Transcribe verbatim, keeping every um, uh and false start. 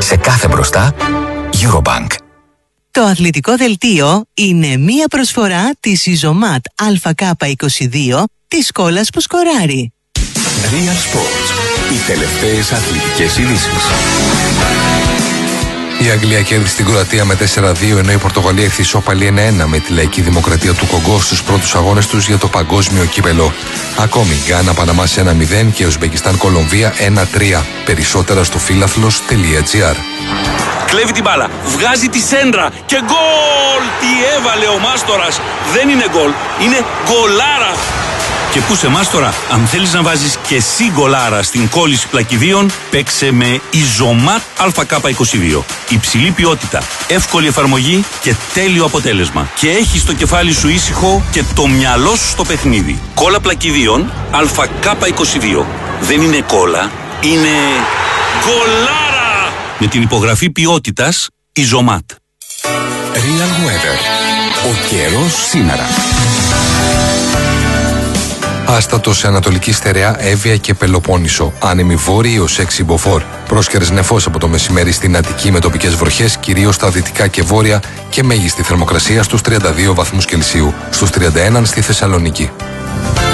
Σε κάθε μπροστά, Eurobank. Το αθλητικό δελτίο είναι μία προσφορά της Ιζωμάτ Α Κ είκοσι δύο της σκόλας που σκοράρει. Real Sports. Οι τελευταίες αθλητικές ειδήσεις. Η Αγγλία κέρδισε την Κροατία με τέσσερα δύο, ενώ η Πορτογαλία ήρθε ισόπαλη ένα ένα με τη Λαϊκή Δημοκρατία του Κονγκό στους πρώτους αγώνες τους για το παγκόσμιο κύπελο. Ακόμη, Γκάνα Παναμά ένα μηδέν και Ουσμπεκιστάν Κολομβία ένα τρία. Περισσότερα στο φίλαθλος τελεία τζι άρ. Κλέβει την μπάλα, βγάζει τη σέντρα και γκολ! Τι έβαλε ο Μάστορας! Δεν είναι γκολ, είναι γκολάρα! Και πού σε Μάστορα, αν θέλεις να βάζεις και εσύ γκολάρα στην κόλληση πλακιδίων, παίξε με Ιζωμάτ Α Κ είκοσι δύο. Υψηλή ποιότητα, εύκολη εφαρμογή και τέλειο αποτέλεσμα. Και έχεις το κεφάλι σου ήσυχο και το μυαλό σου στο παιχνίδι. Κόλλα πλακιδίων Α Κ είκοσι δύο. Δεν είναι κόλλα, είναι γκολάρα! Με την υπογραφή ποιότητας Ιζωμάτ. Real Weather. Ο καιρός σήμερα. Άστατο σε Ανατολική Στερεά, Εύβοια και Πελοπόννησο. Άνεμη βόρειη ως έξι μποφόρ. Πρόσκαιρες νεφός από το μεσημέρι στην Αττική με τοπικές βροχές, κυρίως στα δυτικά και βόρεια, και μέγιστη θερμοκρασία στους τριάντα δύο βαθμούς Κελσίου. Στους τριάντα ένα στη Θεσσαλονίκη.